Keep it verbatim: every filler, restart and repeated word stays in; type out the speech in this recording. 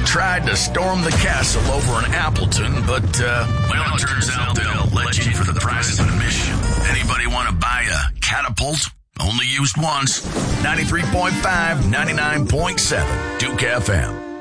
tried to storm the castle over in Appleton, but, uh, well, it turns out they'll let you in for the price of admission. Anybody want to buy a catapult? Only used once. ninety-three point five, ninety-nine point seven, Duke F M.